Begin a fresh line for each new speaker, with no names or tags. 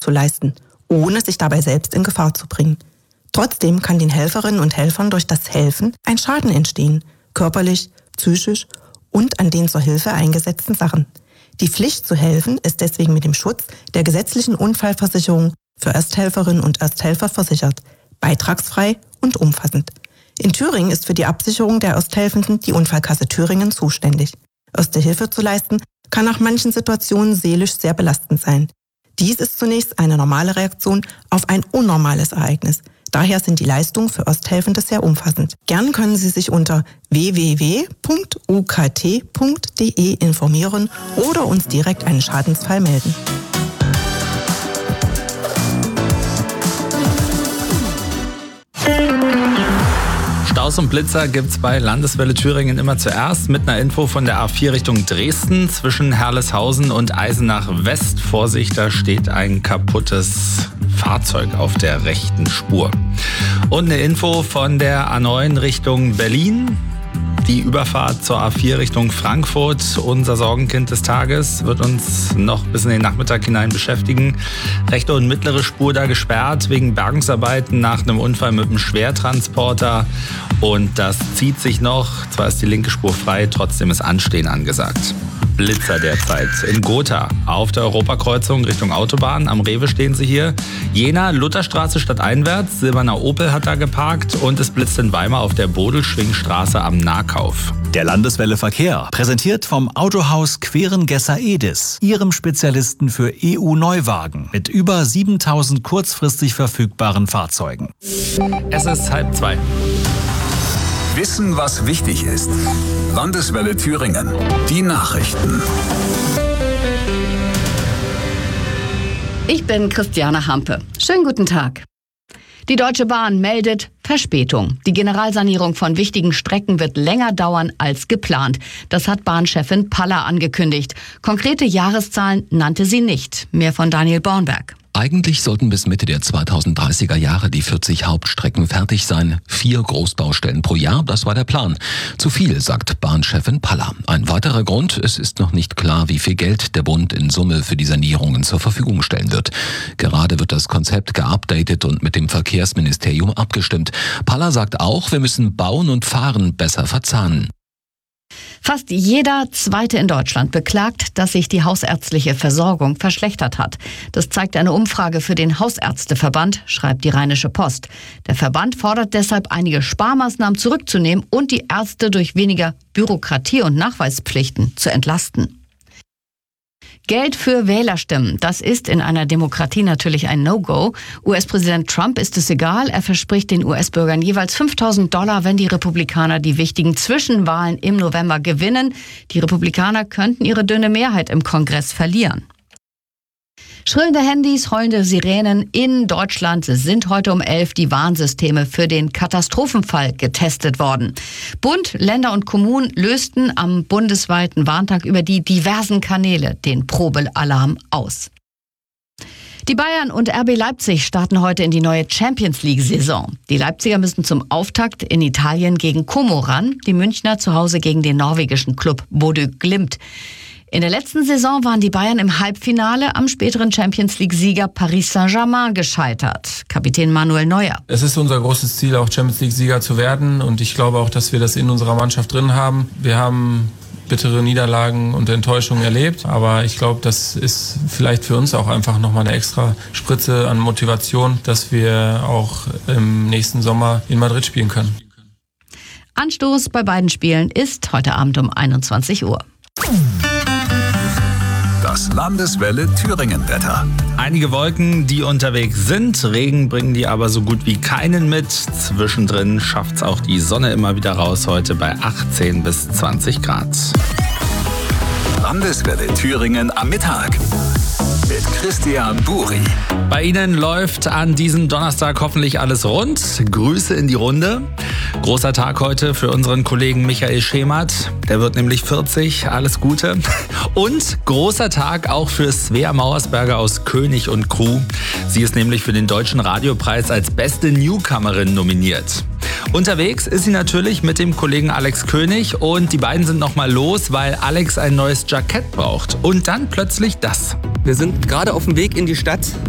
zu leisten, ohne sich dabei selbst in Gefahr zu bringen. Trotzdem kann den Helferinnen und Helfern durch das Helfen ein Schaden entstehen, körperlich, psychisch und an den zur Hilfe eingesetzten Sachen. Die Pflicht zu helfen ist deswegen mit dem Schutz der gesetzlichen Unfallversicherung für Ersthelferinnen und Ersthelfer versichert, beitragsfrei und umfassend. In Thüringen ist für die Absicherung der Ersthelfenden die Unfallkasse Thüringen zuständig. Erste Hilfe zu leisten kann nach manchen Situationen seelisch sehr belastend sein. Dies ist zunächst eine normale Reaktion auf ein unnormales Ereignis. Daher sind die Leistungen für Ersthelfende sehr umfassend. Gern können Sie sich unter www.ukt.de informieren oder uns direkt einen Schadensfall melden.
Staus und Blitzer gibt's bei Landeswelle Thüringen immer zuerst mit einer Info von der A4 Richtung Dresden zwischen Herleshausen und Eisenach West. Vorsicht, da steht ein kaputtes Fahrzeug auf der rechten Spur. Und eine Info von der A9 Richtung Berlin. Die Überfahrt zur A4 Richtung Frankfurt, unser Sorgenkind des Tages, wird uns noch bis in den Nachmittag hinein beschäftigen. Rechte und mittlere Spur da gesperrt wegen Bergungsarbeiten nach einem Unfall mit einem Schwertransporter. Und das zieht sich noch. Zwar ist die linke Spur frei, trotzdem ist Anstehen angesagt. Blitzer derzeit in Gotha auf der Europakreuzung Richtung Autobahn. Am Rewe stehen sie hier. Jena, Lutherstraße stadteinwärts. Silberner Opel hat da geparkt und es blitzt in Weimar auf der Bodelschwingstraße am Nahkauf.
Der Landeswelle Verkehr, präsentiert vom Autohaus Querengesser Edis, Ihrem Spezialisten für EU-Neuwagen mit über 7000 kurzfristig verfügbaren Fahrzeugen.
Es ist 1:30.
Wissen, was wichtig ist. Landeswelle Thüringen. Die Nachrichten.
Ich bin Christiane Hampe. Schönen guten Tag. Die Deutsche Bahn meldet Verspätung. Die Generalsanierung von wichtigen Strecken wird länger dauern als geplant. Das hat Bahnchefin Paller angekündigt. Konkrete Jahreszahlen nannte sie nicht. Mehr von Daniel Bornberg.
Eigentlich sollten bis Mitte der 2030er Jahre die 40 Hauptstrecken fertig sein. 4 Großbaustellen pro Jahr, das war der Plan. Zu viel, sagt Bahnchefin Paller. Ein weiterer Grund, es ist noch nicht klar, wie viel Geld der Bund in Summe für die Sanierungen zur Verfügung stellen wird. Gerade wird das Konzept geupdatet und mit dem Verkehrsministerium abgestimmt. Paller sagt auch, wir müssen Bauen und Fahren besser verzahnen.
Fast jeder Zweite in Deutschland beklagt, dass sich die hausärztliche Versorgung verschlechtert hat. Das zeigt eine Umfrage für den Hausärzteverband, schreibt die Rheinische Post. Der Verband fordert deshalb, einige Sparmaßnahmen zurückzunehmen und die Ärzte durch weniger Bürokratie und Nachweispflichten zu entlasten. Geld für Wählerstimmen, das ist in einer Demokratie natürlich ein No-Go. US-Präsident Trump ist es egal. Er verspricht den US-Bürgern jeweils $5.000, wenn die Republikaner die wichtigen Zwischenwahlen im November gewinnen. Die Republikaner könnten ihre dünne Mehrheit im Kongress verlieren. Schrillende Handys, heulende Sirenen. In Deutschland sind heute um 11 die Warnsysteme für den Katastrophenfall getestet worden. Bund, Länder und Kommunen lösten am bundesweiten Warntag über die diversen Kanäle den Probealarm aus. Die Bayern und RB Leipzig starten heute in die neue Champions-League-Saison. Die Leipziger müssen zum Auftakt in Italien gegen Como ran, die Münchner zu Hause gegen den norwegischen Klub Bodø Glimt. In der letzten Saison waren die Bayern im Halbfinale am späteren Champions-League-Sieger Paris Saint-Germain gescheitert. Kapitän Manuel Neuer.
Es ist unser großes Ziel, auch Champions-League-Sieger zu werden. Und ich glaube auch, dass wir das in unserer Mannschaft drin haben. Wir haben bittere Niederlagen und Enttäuschungen erlebt. Aber ich glaube, das ist vielleicht für uns auch einfach nochmal eine extra Spritze an Motivation, dass wir auch im nächsten Sommer in Madrid spielen können.
Anstoß bei beiden Spielen ist heute Abend um 21 Uhr.
Das Landeswelle Thüringen-Wetter.
Einige Wolken, die unterwegs sind. Regen bringen die aber so gut wie keinen mit. Zwischendrin schafft's auch die Sonne immer wieder raus. Heute bei 18 bis 20 Grad.
Landeswelle Thüringen am Mittag. Mit Christian Buri.
Bei Ihnen läuft an diesem Donnerstag hoffentlich alles rund. Grüße in die Runde. Großer Tag heute für unseren Kollegen Michael Schemert. Der wird nämlich 40. Alles Gute. Und großer Tag auch für Svea Mauersberger aus König und Crew. Sie ist nämlich für den Deutschen Radiopreis als beste Newcomerin nominiert. Unterwegs ist sie natürlich mit dem Kollegen Alex König und die beiden sind nochmal los, weil Alex ein neues Jackett braucht. Und dann plötzlich das.
Wir sind gerade auf dem Weg in die Stadt